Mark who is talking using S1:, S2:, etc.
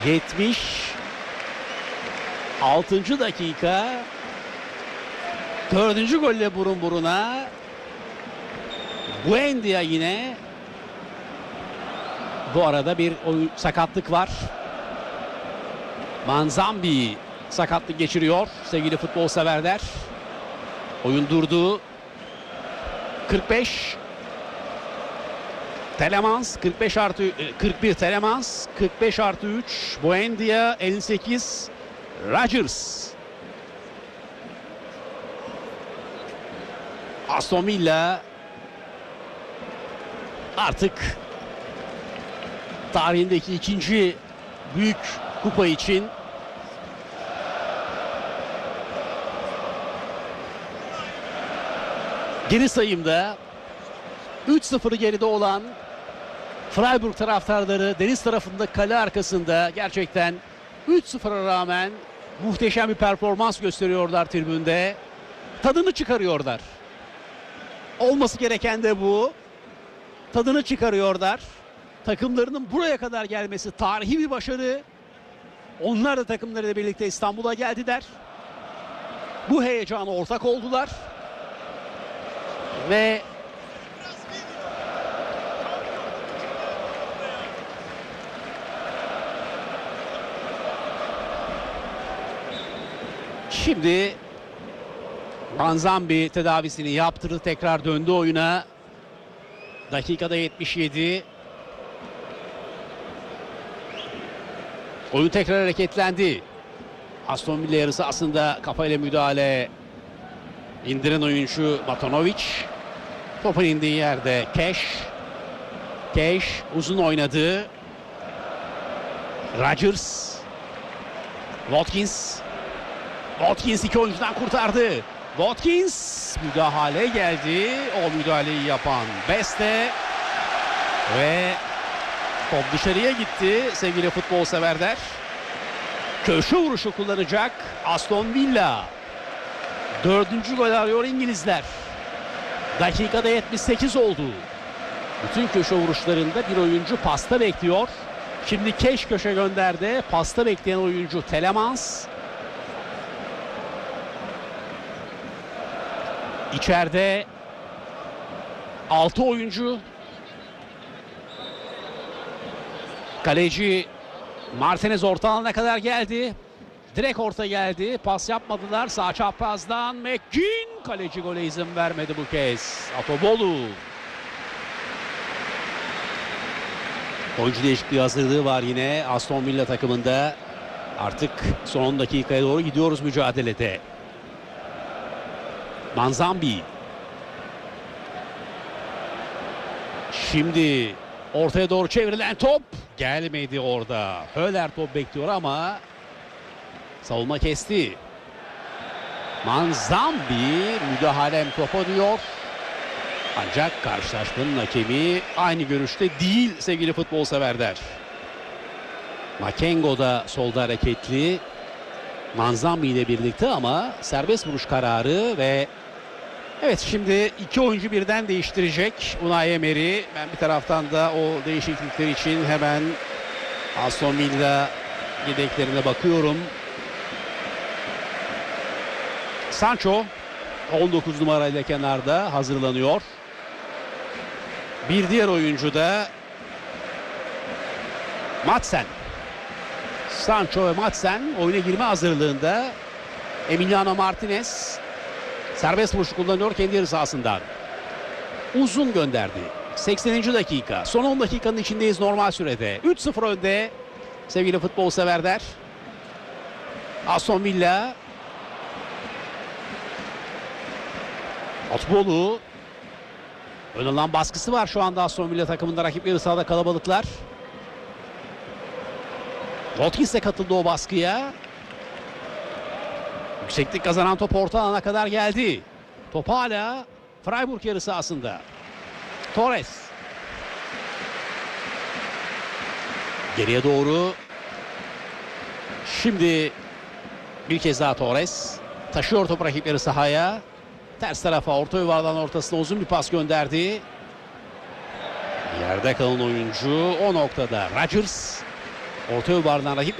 S1: 76. dakika. 4. golle burun buruna. Buendia yine. Bu arada bir sakatlık var. Manzambi sakatlık geçiriyor sevgili futbol severler. Oyun durdu. 45. Telemans 45 artı 41 Telemans 45 artı 3 Buendia 58 Rodgers. Aston Villa artık tarihindeki ikinci büyük kupa için geri sayımda 3-0 geride olan Freiburg taraftarları deniz tarafında kale arkasında gerçekten 3-0'a rağmen muhteşem bir performans gösteriyorlar tribünde. Tadını çıkarıyorlar. Olması gereken de bu. Tadını çıkarıyorlar. Takımlarının buraya kadar gelmesi tarihi bir başarı. Onlar da takımlarıyla birlikte İstanbul'a geldiler. Bu heyecana ortak oldular. Ve şimdi Manzambi tedavisini yaptırdı. Tekrar döndü oyuna. Dakikada 77. Oyun tekrar hareketlendi. Aston Villa yarısı aslında kafayla müdahale. İndiren oyuncu Matanovic. Topun indiği yerde Cash. Cash uzun oynadı. Rodgers. Watkins. Watkins iki oyuncudan kurtardı. Watkins müdahale geldi. O müdahaleyi yapan Beste. Ve top dışarıya gitti sevgili futbol severler. Köşe vuruşu kullanacak Aston Villa. 4. gol arıyor İngilizler. Dakikada 78 oldu. Bütün köşe vuruşlarında bir oyuncu pasta bekliyor. Şimdi Keş köşe gönderdi. Pasta bekleyen oyuncu Telemans. İçeride 6 oyuncu. Kaleci Martinez orta alana kadar geldi. Direkt orta geldi. Pas yapmadılar. Sağ çaprazdan McGinn. Kaleci gole izin vermedi bu kez. Atobolu. Oyuncu değişikliği hazırlığı var yine Aston Villa takımında. Artık son dakikaya doğru gidiyoruz mücadelede. Manzambi. Şimdi ortaya doğru çevrilen top gelmedi orada. Höller top bekliyor ama savunma kesti. Manzambi müdahalem topa diyor. Ancak karşılaşmanın hakemi aynı görüşte değil sevgili futbol severler. Makengo da solda hareketli. Manzambi ile birlikte ama serbest vuruş kararı ve evet şimdi iki oyuncu birden değiştirecek Unai Emery. Ben bir taraftan da o değişiklikler için hemen Aston Villa yedeklerine bakıyorum. Sancho 19 numarayla kenarda hazırlanıyor. Bir diğer oyuncu da Madsen. Sancho ve Madsen oyuna girme hazırlığında. Emiliano Martinez serbest vuruş kullanıyor kendi yarı sahasından. Uzun gönderdi. 80. dakika. Son 10 dakikanın içindeyiz normal sürede. 3-0 önde sevgili futbol severler. Aston Villa. Atbolu. Ön alan baskısı var şu anda Aston Villa takımında. Rakip yarı sahada kalabalıklar. Watkins de katıldı o baskıya. Yükseklik kazanan top orta alana kadar geldi. Top hala Freiburg yarı sahasında. Torres. Geriye doğru. Şimdi bir kez daha Torres. Taşıyor top rakip yarı sahaya. Ters tarafa orta yuvarlağın ortasına uzun bir pas gönderdi. Yerde kalan oyuncu o noktada Rodgers. Orta yuvardan rakip